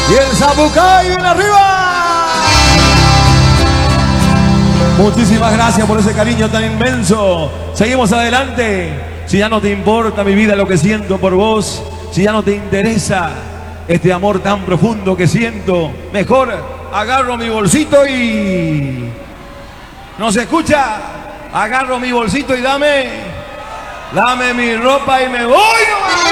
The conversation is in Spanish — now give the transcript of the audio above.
Y el Zapucay viene arriba. Muchísimas gracias por ese cariño tan inmenso. Seguimos adelante. Si ya no te importa mi vida lo que siento por vos, si ya no te interesa este amor tan profundo que siento, mejor agarro mi bolsito y... ¿No se escucha? Agarro mi bolsito y dame mi ropa y me voy nomás.